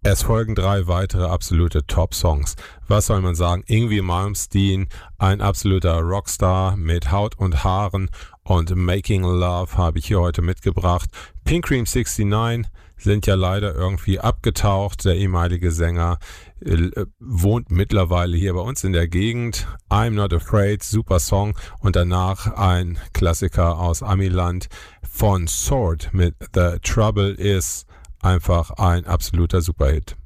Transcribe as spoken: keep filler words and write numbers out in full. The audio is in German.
Es folgen drei weitere absolute Top-Songs. Was soll man sagen? Yngwie Malmsteen, ein absoluter Rockstar mit Haut und Haaren, und Making Love habe ich hier heute mitgebracht. Pink Cream neunundsechzig sind ja leider irgendwie abgetaucht. Der ehemalige Sänger äh, wohnt mittlerweile hier bei uns in der Gegend. I'm Not Afraid, super Song. Und danach ein Klassiker aus Amiland von Sword mit The Trouble Is. Einfach ein absoluter Superhit.